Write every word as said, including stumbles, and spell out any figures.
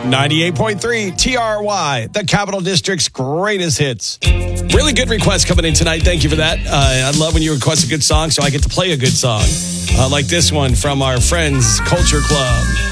ninety-eight point three T R Y, the Capital District's greatest hits. Really good requests coming in tonight. Thank you for that. Uh, I love when you request a good song, so I get to play a good song. Uh, like this one from our friends, Culture Club.